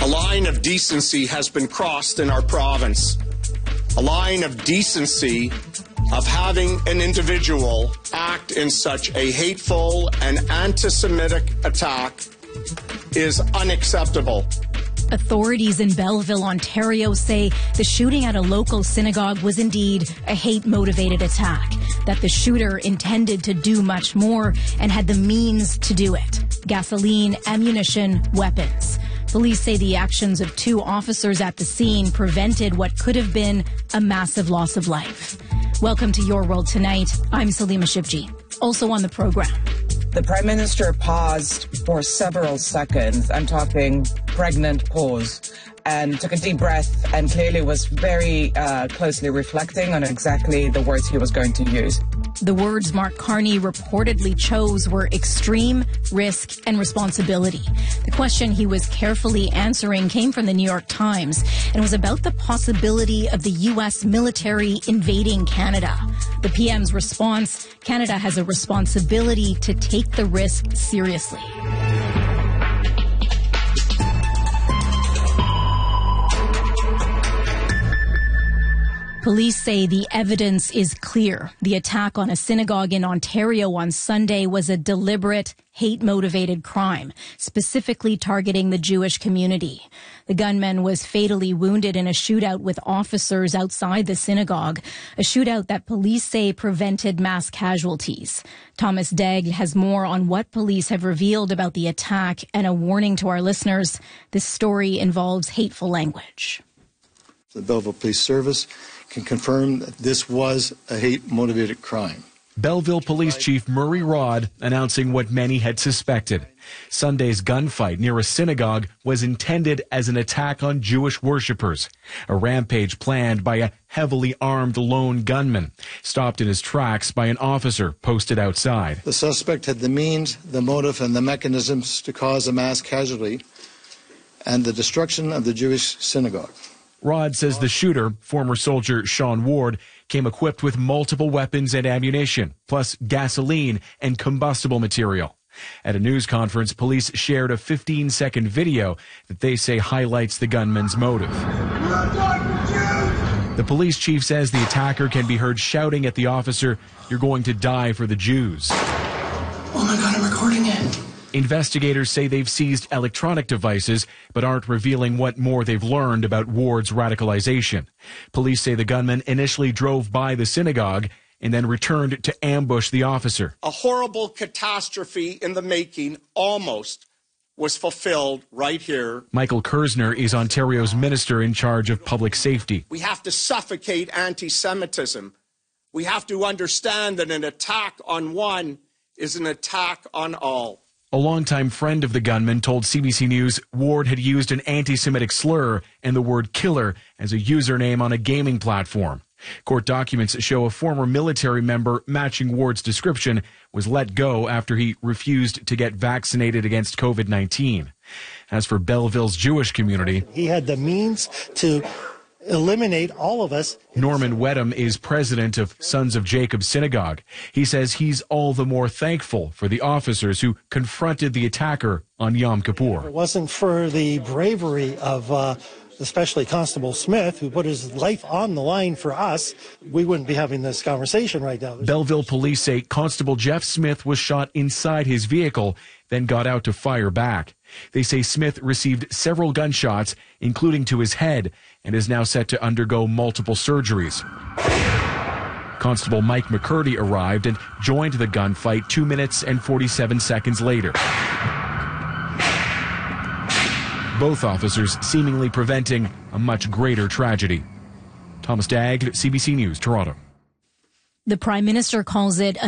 A line of decency has been crossed in our province. A line of decency of having an individual act in such a hateful and anti-Semitic attack is unacceptable. Authorities in Belleville, Ontario say the shooting at a local synagogue was indeed a hate-motivated attack, that the shooter intended to do much more and had the means to do it: gasoline, ammunition, weapons. Police say the actions of 2 officers at the scene prevented what could have been a massive loss of life. Welcome to Your World Tonight. I'm Salima Shivji. Also on the program, the Prime Minister paused for several seconds. I'm talking pregnant pause, and took a deep breath and clearly was very closely reflecting on exactly the words he was going to use. The words Mark Carney reportedly chose were extreme, risk, and responsibility. The question he was carefully answering came from the New York Times and was about the possibility of the U.S. military invading Canada. The PM's response: Canada has a responsibility to take the risk seriously. Police say the evidence is clear. The attack on a synagogue in Ontario on Sunday was a deliberate, hate-motivated crime, specifically targeting the Jewish community. The gunman was fatally wounded in a shootout with officers outside the synagogue, a shootout that police say prevented mass casualties. Thomas Daigle has more on what police have revealed about the attack and a warning to our listeners: this story involves hateful language. The Belleville Police Service can confirm that this was a hate-motivated crime. Belleville Police Chief Murray Rod announcing what many had suspected. Sunday's gunfight near a synagogue was intended as an attack on Jewish worshippers, a rampage planned by a heavily armed lone gunman, stopped in his tracks by an officer posted outside. The suspect had the means, the motive, and the mechanisms to cause a mass casualty and the destruction of the Jewish synagogue. Rod says the shooter, former soldier Sean Ward, came equipped with multiple weapons and ammunition, plus gasoline and combustible material. At a news conference, police shared a 15-second video that they say highlights the gunman's motive. The police chief says the attacker can be heard shouting at the officer, "You're going to die for the Jews." Oh my God, I'm recording it. Investigators say they've seized electronic devices, but aren't revealing what more they've learned about Ward's radicalization. Police say the gunman initially drove by the synagogue and then returned to ambush the officer. A horrible catastrophe in the making almost was fulfilled right here. Michael Kersner is Ontario's minister in charge of public safety. We have to suffocate anti-Semitism. We have to understand that an attack on one is an attack on all. A longtime friend of the gunman told CBC News Ward had used an anti-Semitic slur and the word killer as a username on a gaming platform. Court documents show a former military member matching Ward's description was let go after he refused to get vaccinated against COVID-19. As for Belleville's Jewish community, he had the means to eliminate all of us. Norman Wedham is president of Sons of Jacob Synagogue. He says he's all the more thankful for the officers who confronted the attacker on Yom Kippur. If it wasn't for the bravery of especially Constable Smith, who put his life on the line for us, we wouldn't be having this conversation right now. Belleville police say Constable Jeff Smith was shot inside his vehicle, then got out to fire back. They say Smith received several gunshots, including to his head, and is now set to undergo multiple surgeries. Constable Mike McCurdy arrived and joined the gunfight 2 minutes and 47 seconds later. Both officers seemingly preventing a much greater tragedy. Thomas Daigle, CBC News, Toronto. The Prime Minister calls it